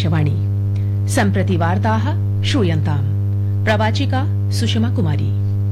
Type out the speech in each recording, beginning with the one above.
आकाशवाणी सम्प्रति वार्ताः श्रूयन्ताम्। प्रवाचिका सुषमा कुमारी।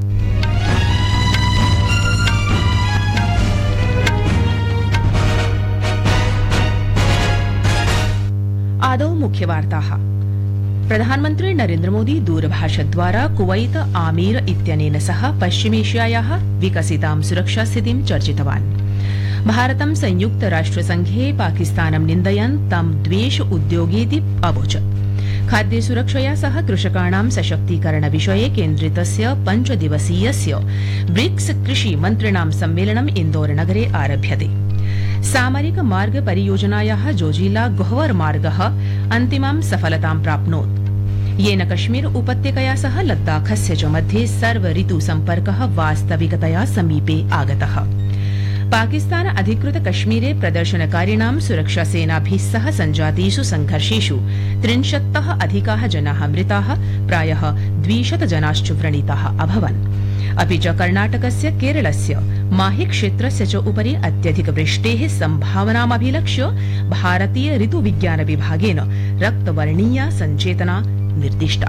आदौ मुख्यवार्ताः। प्रधानमन्त्री नरेन्द्र मोदी दूरभाषद्वारा कुवैत आमीर इत्यनेन सह पश्चिमेशियायाः विकसितां सुरक्षास्थितिं चर्चितवान्। भारतं संयुक्त राष्ट्रसंघे पाकिस्तानं निन्दयन् तं द्वेष उद्योगेति अवोचत्। खाद्य सुरक्षया सह कृषकाणां सशक्तीकरण विषये केन्द्रितस्य 5 दिवसीयस्य ब्रिक्स कृषि मन्त्रिणां सम्मेलनम् इन्दौरनगरे आरभ्यते। सामरिक मार्ग परियोजनायाः जोजिला गोहवर मार्गः अन्तिमां सफलतां प्राप्नोत्, येन कश्मीर उपत्यकया सह लद्दाखस्य च मध्ये सर्व ऋतु सम्पर्कः वास्तविकतया समीपे आगतः। पाकिस्तान अधिकृत कश्मीरे प्रदर्शनकारिणां सुरक्षासेनाभिः सह सञ्जातेषु संघर्षेषु 30तः अधिकाः जनाः मृताः, प्रायः 200 जनाश्च व्रणिताः अभवन्। अपि च कर्णाटकस्य केरलस्य माहि क्षेत्रस्य च उपरि अत्यधिक वृष्टेः सम्भावनामभिलक्ष्य भारतीय ऋतु विज्ञान विभागेन रक्तवर्णीया सञ्चेतना निर्दिष्टा।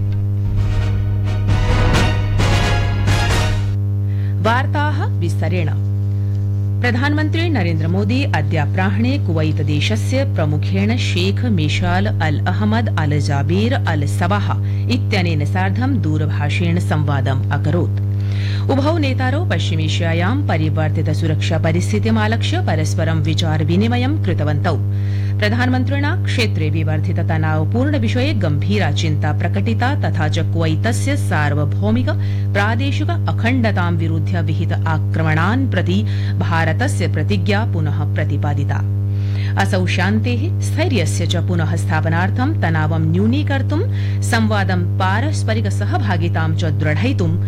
वार्ताः विस्तरेण। प्रधानमन्त्री नरेन्द्र मोदी अद्याप्राह्णे कुवैत देशस्य प्रमुखेण शेख मिशाल अल अहमद अल जाबेर अल सबाह इत्यनेन सार्धं दूरभाषेण संवादम् अकरोत्। उभौ नेतारौ पश्चिमेशियायां परिवर्तित सुरक्षा परिस्थितिमालक्ष्य परस्परं विचार विनिमयं कृतवन्तौ। प्रधानमन्त्रिणा क्षेत्रे विवर्धित तनावपूर्ण विषये गम्भीरा चिन्ता प्रकटिता, तथा च कुवैतस्य सार्वभौमिक प्रादेशिक अखण्डतां विरुध्य विहित आक्रमणान् प्रति भारतस्य प्रतिज्ञा पुनः प्रतिपादिता। असौ शान्तेः स्थैर्यस्य च पुनः स्थापनार्थं तनावं न्यूनीकर्तुं, संवादं पारस्परिक सहभागितां च दृढयितुं